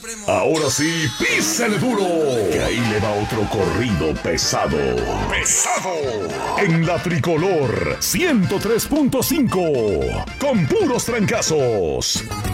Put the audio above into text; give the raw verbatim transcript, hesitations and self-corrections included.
Ahora sí, písale duro, que ahí le va otro corrido pesado. ¡Pesado! En la Tricolor ciento tres punto cinco, con puros trancazos.